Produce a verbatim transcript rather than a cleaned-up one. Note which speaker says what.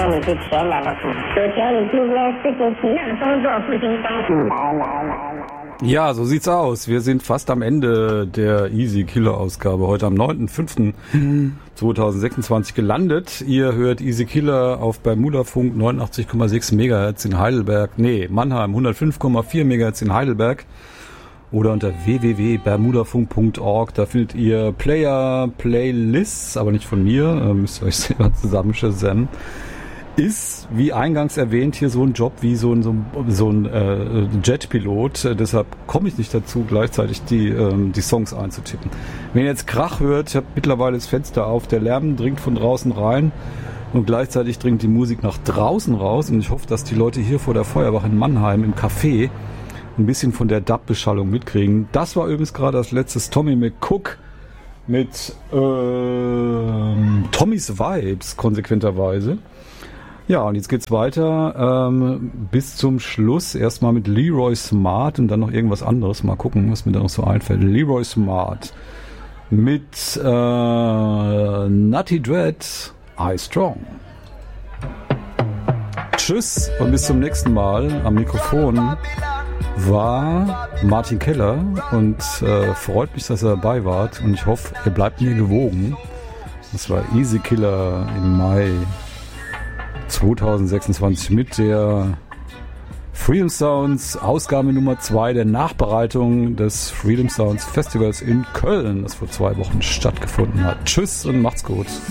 Speaker 1: 叫你去填两个数，昨天你今天事情齐了，工作不行当主来来来来。
Speaker 2: Ja, so sieht's aus. Wir sind fast am Ende der Easy Killer Ausgabe. Heute am neunten fünften zweitausendsechsundzwanzig gelandet. Ihr hört Easy Killer auf Bermudafunk neunundachtzig Komma sechs Megahertz in Heidelberg. Nee, Mannheim hundertfünf Komma vier Megahertz in Heidelberg. Oder unter w w w punkt bermudafunk punkt org. Da findet ihr Player, Playlists, aber nicht von mir. Äh, müsst ihr euch selber zusammenschätzen. Ist, wie eingangs erwähnt, hier so ein Job wie so ein, so ein, so ein äh, Jetpilot. Äh, deshalb komme ich nicht dazu, gleichzeitig die, ähm, die Songs einzutippen. Wenn ihr jetzt Krach hört, ich habe mittlerweile das Fenster auf, der Lärm dringt von draußen rein und gleichzeitig dringt die Musik nach draußen raus. Und ich hoffe, dass die Leute hier vor der Feuerwache in Mannheim im Café ein bisschen von der Dub-Beschallung mitkriegen. Das war übrigens gerade das letzte Tommy McCook mit äh, Tommys Vibes, konsequenterweise. Ja, und jetzt geht's weiter ähm, bis zum Schluss. Erstmal mit Leroy Smart und dann noch irgendwas anderes. Mal gucken, was mir da noch so einfällt. Leroy Smart mit äh, Nutty Dread, I Strong. Tschüss und bis zum nächsten Mal. Am Mikrofon war Martin Keller und äh, freut mich, dass ihr dabei wart. Und ich hoffe, ihr bleibt mir gewogen. Das war Easy Killer im Mai zweitausendsechsundzwanzig mit der Freedom Sounds Ausgabe Nummer zwei der Nachbereitung des Freedom Sounds Festivals in Köln, das vor zwei Wochen stattgefunden hat. Tschüss und macht's gut.